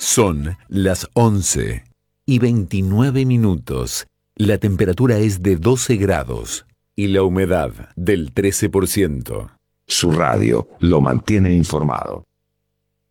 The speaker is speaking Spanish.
Son las 11:29. La temperatura es de 12 grados y la humedad del 13%. Su radio lo mantiene informado.